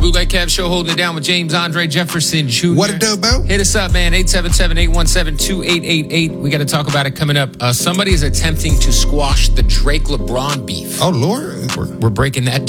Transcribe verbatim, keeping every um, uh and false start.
Blue Light Cab Show, holding it down with James Andre Jefferson Junior What it do, Bo? Hit us up, man. eight seven seven, eight one seven, two eight eight eight. We got to talk about it coming up. Uh, somebody is attempting to squash the Drake LeBron beef. Oh, Lord. We're, we're breaking that down.